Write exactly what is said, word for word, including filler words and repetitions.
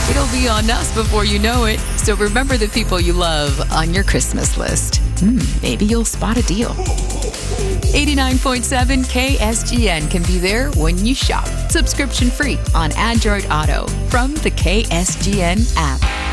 It'll be on us before you know it. So remember the people you love on your Christmas list. Hmm, maybe you'll spot a deal. eighty-nine point seven K S G N can be there when you shop. Subscription free on Android Auto from the K S G N app.